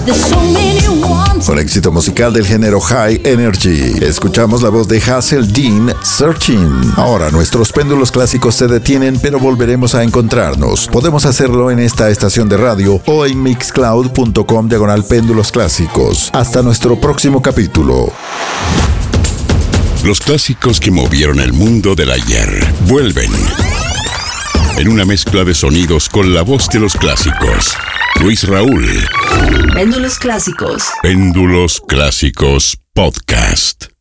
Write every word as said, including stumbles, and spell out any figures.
Con éxito musical del género High Energy, escuchamos la voz de Hazel Dean, Searching. Ahora nuestros péndulos clásicos se detienen, pero volveremos a encontrarnos. Podemos hacerlo en esta estación de radio o en mixcloud punto com diagonal péndulos clásicos. Hasta nuestro próximo capítulo. Los clásicos que movieron el mundo del ayer vuelven en una mezcla de sonidos con la voz de los clásicos. Luis Raúl. Péndulos Clásicos. Péndulos Clásicos Podcast.